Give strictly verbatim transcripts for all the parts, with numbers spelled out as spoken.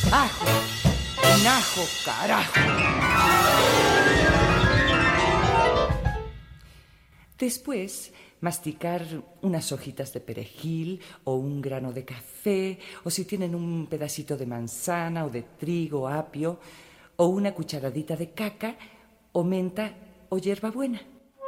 Ajo, un ajo, carajo. Después, masticar unas hojitas de perejil o un grano de café, o si tienen un pedacito de manzana o de trigo, apio, o una cucharadita de caca, o menta o hierbabuena.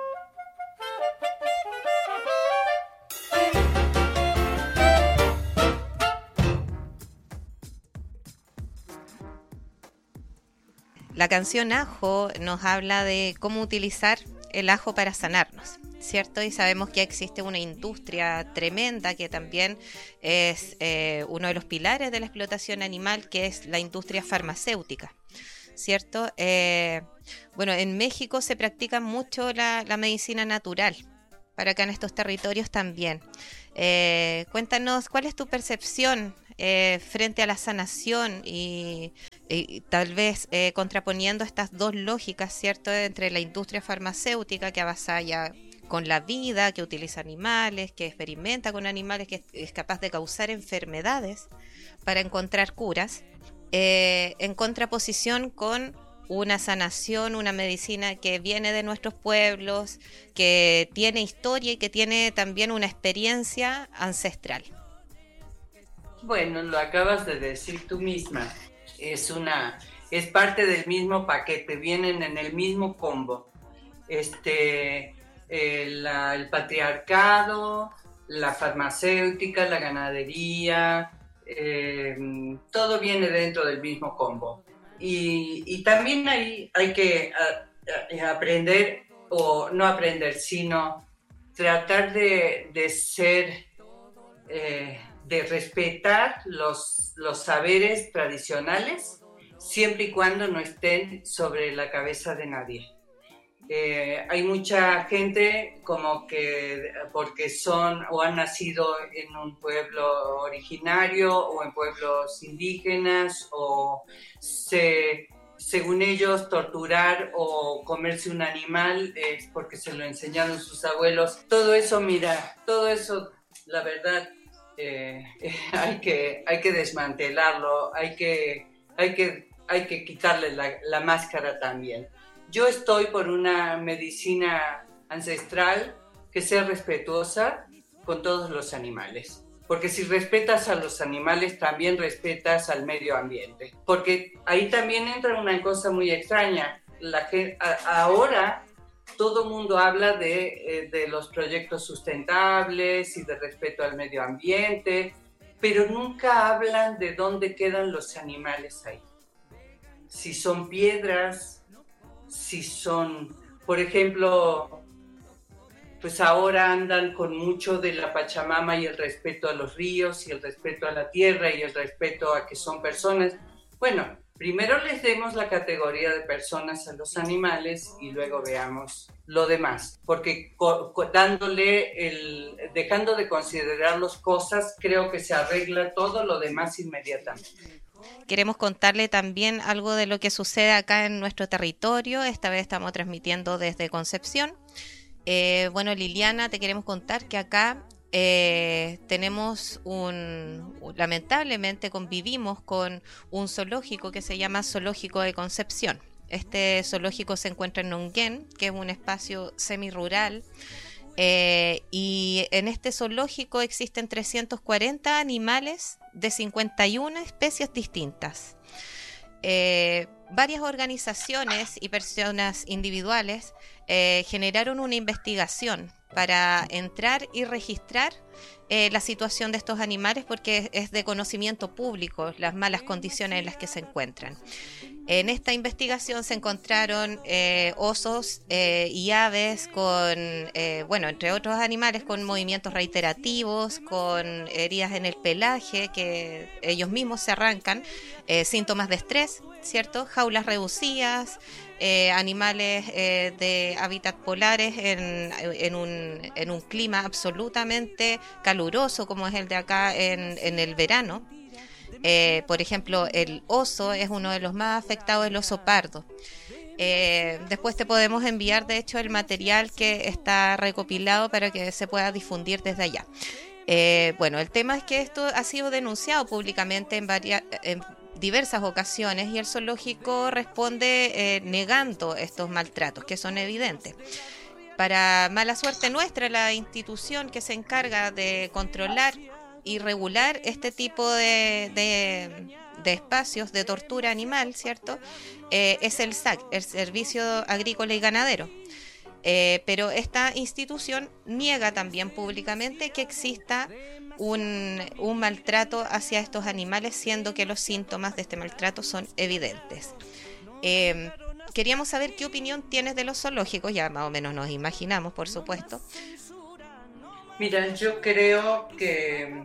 La canción Ajo nos habla de cómo utilizar el ajo para sanarnos, ¿cierto? Y sabemos que existe una industria tremenda que también es eh, uno de los pilares de la explotación animal, que es la industria farmacéutica, ¿cierto? Eh, bueno, en México se practica mucho la, la medicina natural, para acá en estos territorios también. Eh, cuéntanos, ¿cuál es tu percepción eh, frente a la sanación y, y tal vez eh, contraponiendo estas dos lógicas, ¿cierto? Entre la industria farmacéutica que avasalla con la vida, que utiliza animales, que experimenta con animales, que es capaz de causar enfermedades para encontrar curas, eh, en contraposición con una sanación, una medicina que viene de nuestros pueblos, que tiene historia y que tiene también una experiencia ancestral. Bueno, lo acabas de decir tú misma. Es una, es parte del mismo paquete, vienen en el mismo combo. Este, el, la, el patriarcado, la farmacéutica, la ganadería, eh, todo viene dentro del mismo combo. Y, y también hay, hay que a, a aprender, o no aprender, sino tratar de, de ser, eh, de respetar los, los saberes tradicionales, siempre y cuando no estén sobre la cabeza de nadie. Eh, hay mucha gente como que porque son o han nacido en un pueblo originario o en pueblos indígenas o se, según ellos torturar o comerse un animal es porque se lo enseñaron sus abuelos. Todo eso, mira, todo eso, la verdad, eh, eh, hay que, hay que desmantelarlo, hay que, hay que, hay que quitarle la, la máscara también. Yo estoy por una medicina ancestral que sea respetuosa con todos los animales. Porque si respetas a los animales, también respetas al medio ambiente. Porque ahí también entra una cosa muy extraña. La gente, a, ahora todo el mundo habla de, de los proyectos sustentables y de respeto al medio ambiente, pero nunca hablan de dónde quedan los animales ahí. Si son piedras, si son, por ejemplo, pues ahora andan con mucho de la Pachamama y el respeto a los ríos y el respeto a la tierra y el respeto a que son personas. Bueno, primero les demos la categoría de personas a los animales y luego veamos lo demás, porque co- co- dándole el, dejando de considerarlos cosas, creo que se arregla todo lo demás inmediatamente. Queremos contarle también algo de lo que sucede acá en nuestro territorio. Esta vez estamos transmitiendo desde Concepción. Eh, bueno, Liliana, te queremos contar que acá eh, tenemos un, lamentablemente convivimos con un zoológico que se llama Zoológico de Concepción. Este zoológico se encuentra en Nonguén, que es un espacio semirural. Eh, y en este zoológico existen trescientos cuarenta animales de cincuenta y una especies distintas. Eh, varias organizaciones y personas individuales eh, generaron una investigación para entrar y registrar eh, la situación de estos animales porque es de conocimiento público las malas condiciones en las que se encuentran. En esta investigación se encontraron eh, osos eh, y aves con, eh, bueno, entre otros animales con movimientos reiterativos, con heridas en el pelaje que ellos mismos se arrancan, eh, síntomas de estrés, ¿cierto? Jaulas reducidas, eh, animales eh, de hábitat polares en, en, un, en un clima absolutamente caluroso como es el de acá en, en el verano. Eh, por ejemplo, el oso es uno de los más afectados, el oso pardo. Eh, después te podemos enviar, de hecho, el material que está recopilado para que se pueda difundir desde allá. Eh, bueno, el tema es que esto ha sido denunciado públicamente en varias, en diversas ocasiones y el zoológico responde eh, negando estos maltratos que son evidentes. Para mala suerte nuestra, la institución que se encarga de controlar y regular este tipo de, de, de espacios de tortura animal, ¿cierto? Eh, es el S A C, el Servicio Agrícola y Ganadero. Eh, pero esta institución niega también públicamente que exista un, un maltrato hacia estos animales, siendo que los síntomas de este maltrato son evidentes. Eh, queríamos saber qué opinión tienes de los zoológicos, ya más o menos nos imaginamos, por supuesto. Mira, yo creo que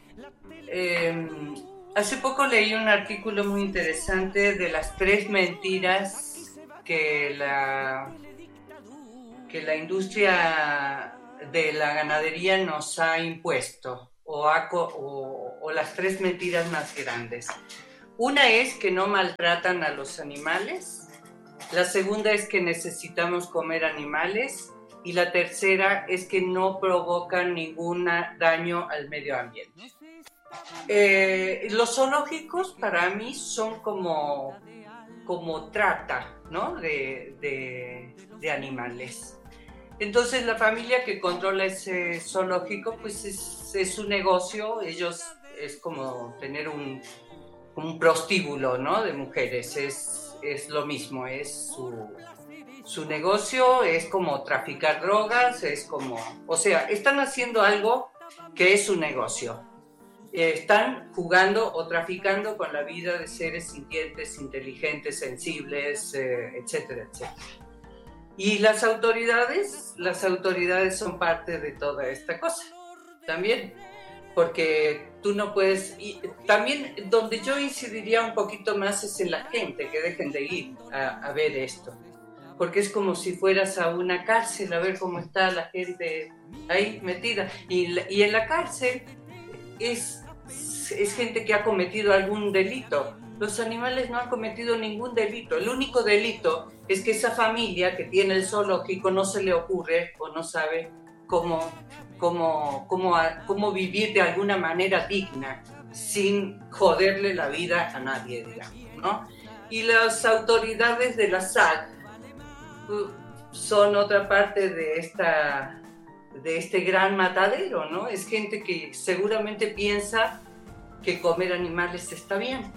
eh, hace poco leí un artículo muy interesante de las tres mentiras que la que la industria de la ganadería nos ha impuesto, o, ha, o, o las tres mentiras más grandes. Una es que no maltratan a los animales, la segunda es que necesitamos comer animales, y la tercera es que no provocan ningún daño al medio ambiente. Eh, los zoológicos para mí son como, como trata, ¿no? de, de, de animales. Entonces la familia que controla ese zoológico pues es, es su negocio, ellos es como tener un, un prostíbulo, ¿no? de mujeres, es, es lo mismo, es su, su negocio, es como traficar drogas, es como, o sea, están haciendo algo que es su negocio. Están jugando o traficando con la vida de seres sintientes, inteligentes, sensibles, eh, etcétera, etcétera. Y las autoridades, las autoridades son parte de toda esta cosa, también, porque tú no puedes, y también donde yo incidiría un poquito más es en la gente, que dejen de ir a, a ver esto, porque es como si fueras a una cárcel a ver cómo está la gente ahí metida, y, y en la cárcel es, es gente que ha cometido algún delito. Los animales no han cometido ningún delito. El único delito es que esa familia que tiene el zoológico no se le ocurre o no sabe cómo, cómo, cómo, cómo vivir de alguna manera digna sin joderle la vida a nadie, digamos, ¿no? Y las autoridades de la S A C uh, son otra parte de, esta, de este gran matadero, ¿no? Es gente que seguramente piensa que comer animales está bien.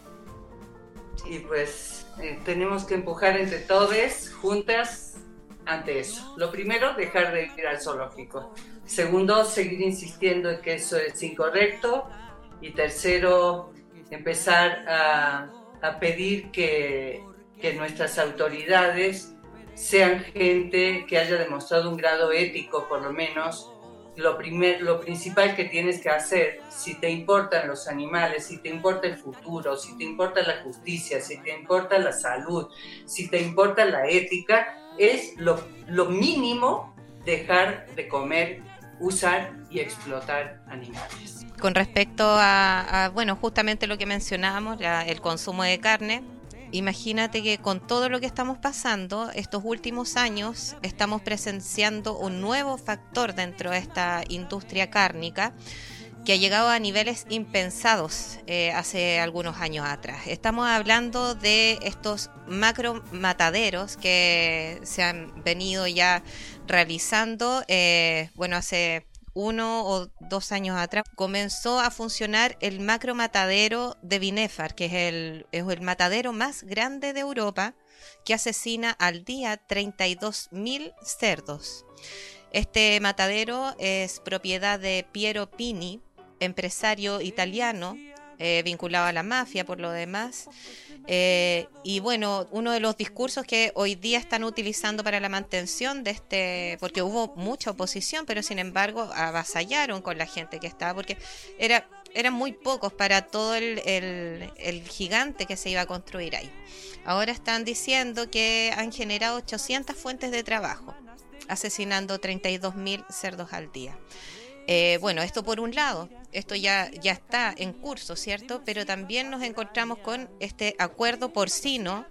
Y pues eh, tenemos que empujar entre todos, juntas, ante eso. Lo primero, dejar de ir al zoológico. Segundo, seguir insistiendo en que eso es incorrecto. Y tercero, empezar a, a pedir que, que nuestras autoridades sean gente que haya demostrado un grado ético, por lo menos. Lo, primer, lo principal que tienes que hacer, si te importan los animales, si te importa el futuro, si te importa la justicia, si te importa la salud, si te importa la ética, es lo, lo mínimo dejar de comer, usar y explotar animales. Con respecto a, a bueno, justamente lo que mencionábamos, la, el consumo de carne, imagínate que con todo lo que estamos pasando, estos últimos años estamos presenciando un nuevo factor dentro de esta industria cárnica que ha llegado a niveles impensados eh, hace algunos años atrás. Estamos hablando de estos macro mataderos que se han venido ya realizando, eh, bueno, hace uno o dos años atrás comenzó a funcionar el macro matadero de Binefar, que es el, es el matadero más grande de Europa, que asesina al día treinta y dos mil cerdos. Este matadero es propiedad de Piero Pini, empresario italiano, eh, vinculado a la mafia por lo demás. Eh, y bueno, uno de los discursos que hoy día están utilizando para la mantención de este, porque hubo mucha oposición, pero sin embargo avasallaron con la gente que estaba, porque era, eran muy pocos para todo el, el, el gigante que se iba a construir ahí. Ahora están diciendo que han generado ochocientas fuentes de trabajo, asesinando treinta y dos mil cerdos al día. Eh, bueno, esto por un lado, esto ya, ya está en curso, ¿cierto? Pero también nos encontramos con este acuerdo porcino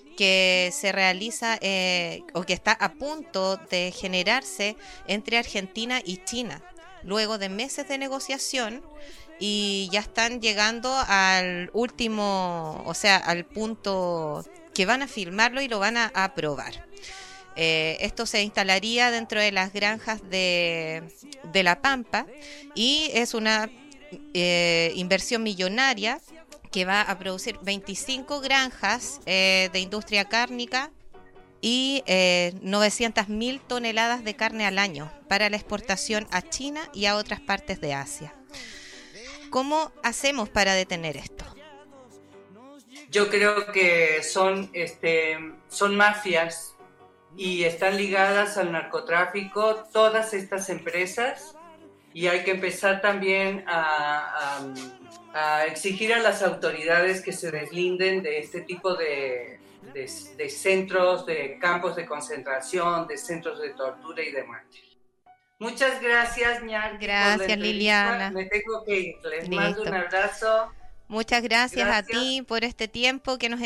que se realiza eh, o que está a punto de generarse entre Argentina y China, luego de meses de negociación y ya están llegando al último, o sea, al punto que van a filmarlo y lo van a aprobar. Eh, esto se instalaría dentro de las granjas de, de La Pampa y es una eh, inversión millonaria que va a producir veinticinco granjas eh, de industria cárnica y eh, novecientas mil toneladas de carne al año para la exportación a China y a otras partes de Asia. ¿Cómo hacemos para detener esto? Yo creo que son, este, son mafias y están ligadas al narcotráfico todas estas empresas, y hay que empezar también a, a, a exigir a las autoridades que se deslinden de este tipo de, de, de centros, de campos de concentración, de centros de tortura y de muerte. Muchas gracias, Ñarqui. Gracias, Liliana. Me tengo que ir. Les Listo. mando un abrazo. Muchas gracias, gracias a ti por este tiempo que nos